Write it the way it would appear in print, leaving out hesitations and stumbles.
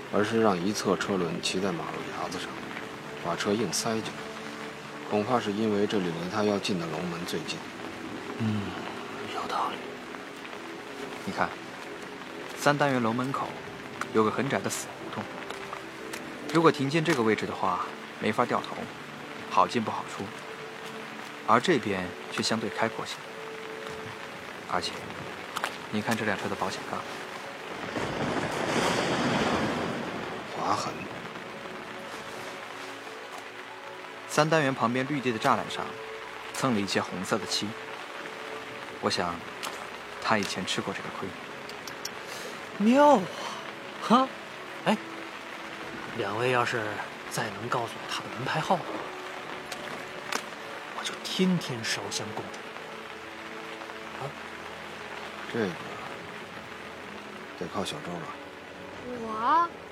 而是让一侧车轮骑在马路牙子上，把车硬塞进来。恐怕是因为这里离他要进的龙门最近。 有道理。 你看，3单元楼门口有个很窄的死胡同，如果停进这个位置的话，没法掉头，好进不好出。而这边却相对开阔些，而且，你看这辆车的保险杠， 划痕。 3单元旁边绿地的栅栏上，蹭了一些红色的漆。我想，他以前吃过这个亏。 妙啊！哈，哎，两位要是再能告诉我他的门牌号码，我就天天烧香供着。啊， 这个得靠小周了。 我